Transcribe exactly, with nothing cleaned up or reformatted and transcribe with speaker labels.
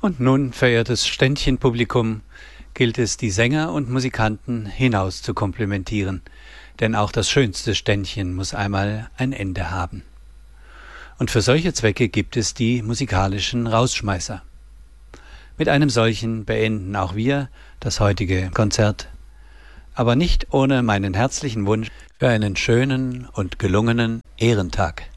Speaker 1: Und nun, verehrtes Ständchenpublikum, gilt es, die Sänger und Musikanten hinaus zu komplimentieren, denn auch das schönste Ständchen muss einmal ein Ende haben. Und für solche Zwecke gibt es die musikalischen Rausschmeißer. Mit einem solchen beenden auch wir das heutige Konzert, aber nicht ohne meinen herzlichen Wunsch für einen schönen und gelungenen Ehrentag.